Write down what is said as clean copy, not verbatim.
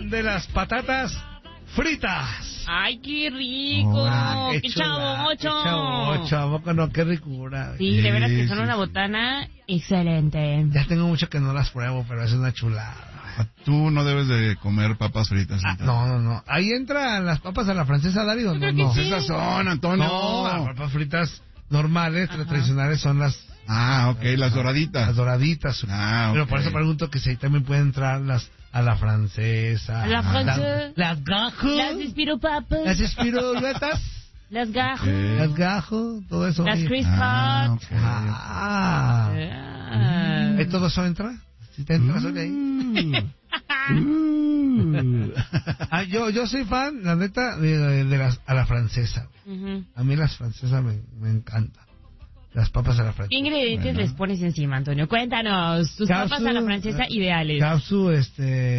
de las patatas fritas. ¡Ay, qué rico! ¡Qué chavocho! ¿A poco no? ¡Qué ricura! Sí, de veras que son una botana excelente. Ya tengo mucho que no las pruebo, pero es una chulada. Tú no debes de comer papas fritas. No. Ahí entran las papas a la francesa, David, ¿o no? Sí. Esas son, Antonio. No, las papas fritas normales, tradicionales, son las... Ok, las doraditas. Las doraditas. Pero por eso pregunto que si ahí también pueden entrar las a la francesa. A la francesa. Las gajos. Las espiropapas. Las espiroletas. Las gajos. Las gajos, todo eso. Las crisp hot. ¿Y todo eso entra? Si te entras hoy ahí. Yo soy fan, la neta, de las a la francesa. A mí las francesas me encantan. Las papas a la francesa. ¿Qué ingredientes les pones encima, Antonio? Cuéntanos. Tus papas a la francesa ideales. Capsu,